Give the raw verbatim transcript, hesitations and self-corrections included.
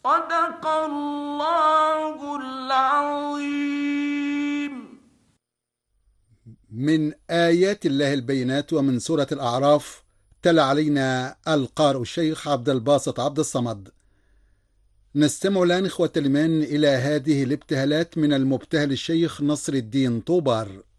صدق الله العظيم. من آيات الله البينات ومن سورة الأعراف. تلا علينا القارئ الشيخ عبد الباسط عبد الصمد. نستمع الآن إخوة الإيمان إلى هذه الابتهالات من المبتهل الشيخ نصر الدين طوبار.